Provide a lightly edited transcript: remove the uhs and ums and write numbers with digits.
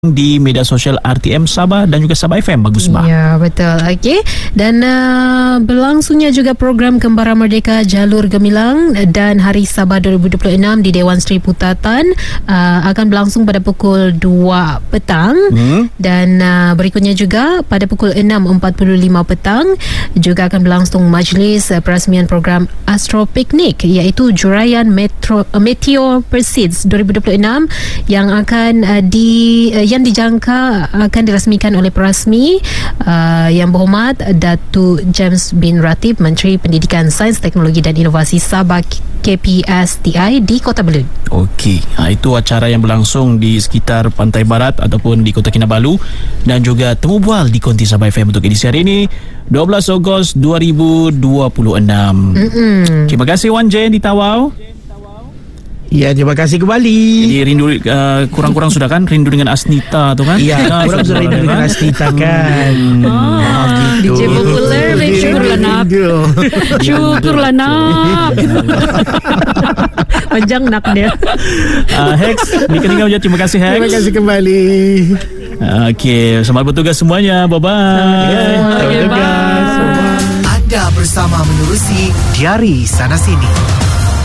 di media sosial RTM Sabah dan juga Sabah FM. Bagus, Bah. Ya, betul. Okey. Dan berlangsungnya juga program Kembara Merdeka Jalur Gemilang dan Hari Sabah 2026 di Dewan Seri Putatan akan berlangsung pada pukul 2 petang dan berikutnya juga pada pukul 6.45 petang juga akan berlangsung majlis perasmian program Astro Picnic, iaitu Juraian Meteor Perseid 2026 yang akan yang dijangka akan dirasmikan oleh perasmi yang berhormat Datuk James bin Ratib, Menteri Pendidikan, Sains, Teknologi dan Inovasi Sabah KPSTI di Kota Belud. Okey, itu acara yang berlangsung di sekitar Pantai Barat ataupun di Kota Kinabalu dan juga temu bual di Konti Sabah FM untuk edisi hari ini 12 Ogos 2026. Terima kasih Wan Jen di Tawau. Ya, terima kasih kembali. Jadi rindu kurang-kurang sudah kan rindu dengan Asnita tu kan? Ya, kurang sudah rindu dengan Asnita kan. DJ popular, syukurlah nak. Syukurlah nak. Panjang nak dia. Hex, nikah-nikah terima kasih Hex. Terima kasih kembali. Okey, selamat bertugas semuanya. Bye-bye. Bye. Anda bersama menerusi Diari Sana Sini.